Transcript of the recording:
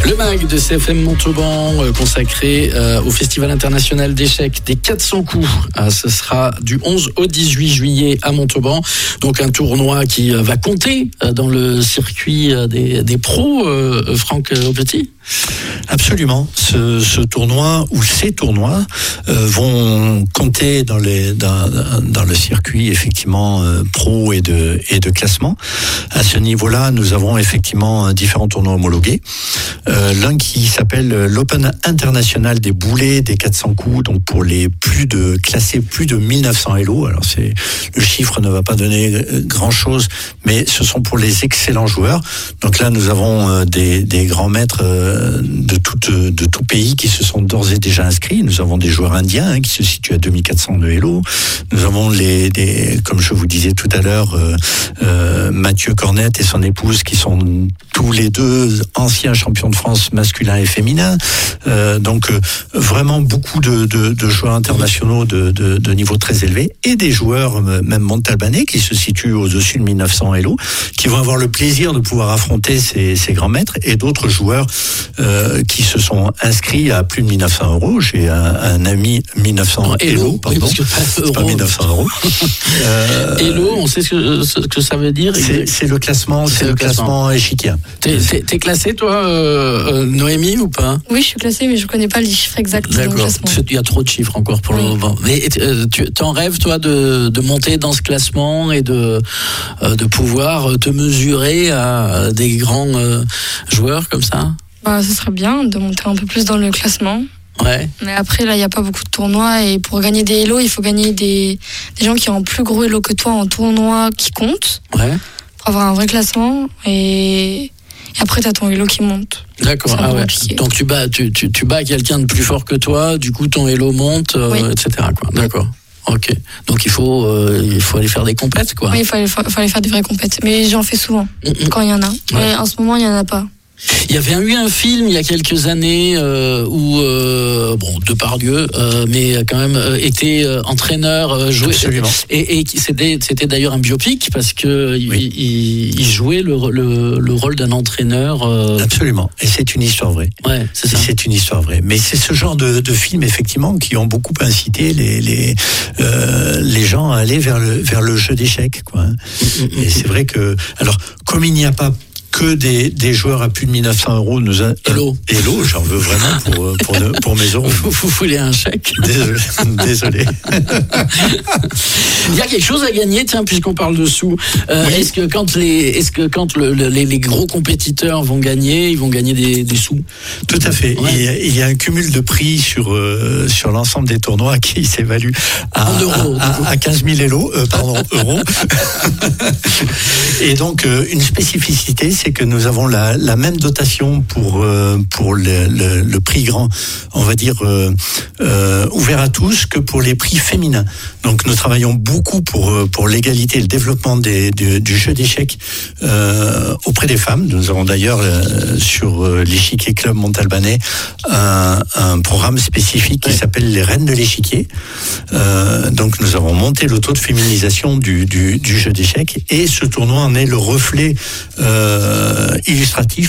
Le MAG de CFM Montauban consacré au Festival international d'échecs des 400 coups. Ce sera du 11 au 18 juillet à Montauban. Donc un tournoi qui va compter dans le circuit des pros, Franck Aupetit. Absolument. Ce tournoi ou ces tournois vont compter dans le circuit effectivement pro et de classement. À ce niveau-là, nous avons effectivement différents tournois homologués. L'un qui s'appelle l'Open international des boulets des 400 coups, donc pour les classés plus de 1900 Elo. Alors le chiffre ne va pas donner grand-chose, mais ce sont pour les excellents joueurs. Donc là, nous avons des grands maîtres de tout pays qui se sont d'ores et déjà inscrits. Nous avons des joueurs indiens qui se situent à 2400 de Elo. Nous avons comme je vous disais tout à l'heure, Mathieu Cornette et son épouse qui sont tous les deux anciens champions de France masculin et féminin. Donc vraiment beaucoup de joueurs internationaux de niveau très élevé et des joueurs même montalbanais qui se situent au-dessus de 1900 Elo, qui vont avoir le plaisir de pouvoir affronter ces grands maîtres, et d'autres joueurs qui se sont inscrits à plus de 1900 euros. J'ai un ami 1900 Elo, pardon, oui, c'est pas 1900 euros. Elo, on sait ce que ça veut dire. C'est le classement, c'est le classement échiquien. T'es classé toi, Noémie, ou pas? Oui, je suis classée, mais je connais pas les chiffres exacts du classement. Il y a trop de chiffres encore pour le moment. Mais tu t'en rêves toi de monter dans ce classement et de pouvoir te mesurer à des grands joueurs comme ça? Ce serait bien de monter un peu plus dans le classement. Ouais. Mais après, là, il n'y a pas beaucoup de tournois, et pour gagner des Elo, il faut gagner des gens qui ont un plus gros Elo que toi en tournoi qui comptent. Ouais. Pour avoir un vrai classement, et après, tu as ton Elo qui monte. D'accord. Donc tu bats quelqu'un de plus fort que toi, du coup ton Elo monte, oui. etc. quoi. D'accord. Ok. Donc il faut aller faire des compètes, quoi. Oui, il faut aller faire des vraies compètes. Mais j'en fais souvent, quand il y en a. Ouais. Mais en ce moment, il n'y en a pas. Il y avait eu un film il y a quelques années où Depardieu, mais quand même était entraîneur, jouait. Absolument. Et c'était d'ailleurs un biopic parce que il jouait le rôle d'un entraîneur. Absolument. Et c'est une histoire vraie. Ouais, c'est ça. C'est une histoire vraie. Mais c'est ce genre de films effectivement qui ont beaucoup incité les gens à aller vers le jeu d'échecs, quoi. Et c'est vrai que, alors, comme il n'y a pas que des joueurs à plus de 1900 euros, Elo, j'en veux vraiment pour mes euros. Vous voulez un chèque? Désolé. Il y a quelque chose à gagner, tiens, puisqu'on parle de sous. Oui. Est-ce que quand les gros compétiteurs vont gagner, ils vont gagner des sous? Tout à fait. Ouais. Il y a un cumul de prix sur l'ensemble des tournois qui s'évalue à 15 000 euros. Et donc, une spécificité, c'est que nous avons la même dotation pour le prix grand, on va dire ouvert à tous, que pour les prix féminins. Donc nous travaillons beaucoup pour l'égalité et le développement du jeu d'échecs auprès des femmes. Nous avons d'ailleurs sur l'échiquier club montalbanais un programme spécifique qui s'appelle les Reines de l'échiquier. Donc nous avons monté le taux de féminisation du jeu d'échecs, et ce tournoi en est le reflet illustratif